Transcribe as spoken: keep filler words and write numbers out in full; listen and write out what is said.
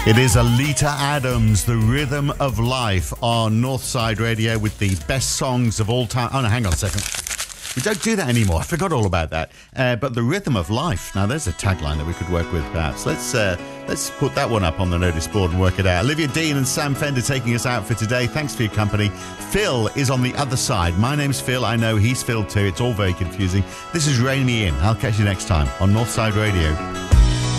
It is Alita Adams, The Rhythm of Life on Northside Radio with the best songs of all time. Oh, no, hang on a second. We don't do that anymore. I forgot all about that. Uh, but The Rhythm of Life. Now, there's a tagline that we could work with, perhaps. Let's uh, let's put that one up on the notice board and work it out. Olivia Dean and Sam Fender taking us out for today. Thanks for your company. Phil is on the other side. My name's Phil. I know he's Phil too. It's all very confusing. This is Rain Me In. I'll catch you next time on Northside Radio.